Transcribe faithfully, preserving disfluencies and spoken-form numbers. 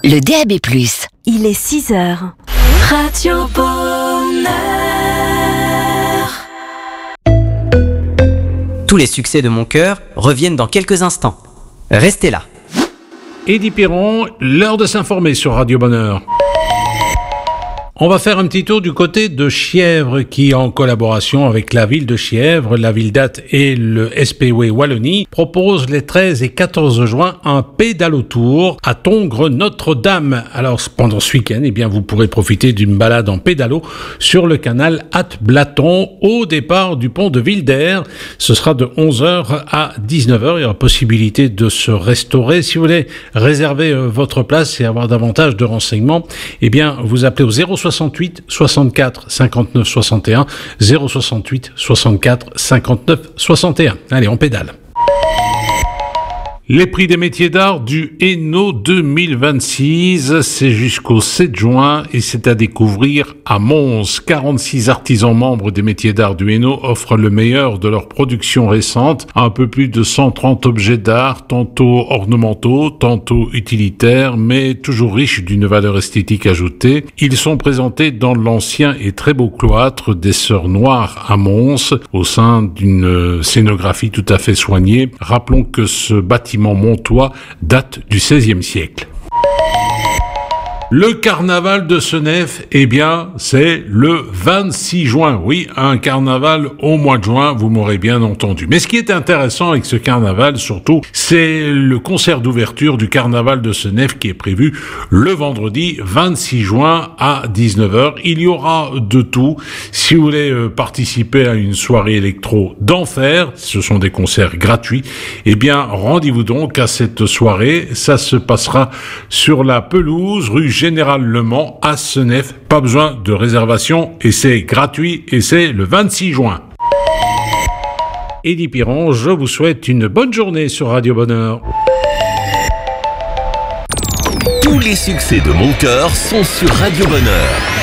le D A B plus. Il est six heures. Radio Bonheur. Tous les succès de mon cœur reviennent dans quelques instants. Restez là. Eddy Piron, l'heure de s'informer sur Radio Bonheur. On va faire un petit tour du côté de Chièvre qui, en collaboration avec la ville de Chièvre, la Ville-Date et le S P W Wallonie, propose les treize et quatorze juin un pédalo-tour à Tongres Notre-Dame. Alors, pendant ce week-end, eh bien, vous pourrez profiter d'une balade en pédalo sur le canal Ath-Blaton au départ du pont de Wilder. Ce sera de onze heures à dix-neuf heures. Il y aura possibilité de se restaurer. Si vous voulez réserver euh, votre place et avoir davantage de renseignements, eh bien, vous appelez au zéro soixante-huit soixante-quatre cinquante-neuf soixante et un, zéro soixante-huit soixante-quatre cinquante-neuf soixante et un. Allez, on pédale. Les prix des métiers d'art du Hainaut deux mille vingt-six, c'est jusqu'au sept juin et c'est à découvrir à Mons. quarante-six artisans membres des métiers d'art du Hainaut offrent le meilleur de leur production récente. Un peu plus de cent trente objets d'art, tantôt ornementaux, tantôt utilitaires, mais toujours riches d'une valeur esthétique ajoutée. Ils sont présentés dans l'ancien et très beau cloître des Sœurs Noires à Mons, au sein d'une scénographie tout à fait soignée. Rappelons que ce bâtiment montois date du seizième siècle. Le carnaval de Senef, eh bien, c'est le vingt-six juin. Oui, un carnaval au mois de juin, vous m'aurez bien entendu. Mais ce qui est intéressant avec ce carnaval, surtout, c'est le concert d'ouverture du carnaval de Senef qui est prévu le vendredi vingt-six juin à dix-neuf heures. Il y aura de tout. Si vous voulez euh, participer à une soirée électro d'enfer, ce sont des concerts gratuits, eh bien, rendez-vous donc à cette soirée. Ça se passera sur la pelouse, rue Général Le Mans à Senef. Pas besoin de réservation et c'est gratuit et c'est le vingt-six juin. Eddy Piron, je vous souhaite une bonne journée sur Radio Bonheur. Tous les succès de mon cœur sont sur Radio Bonheur.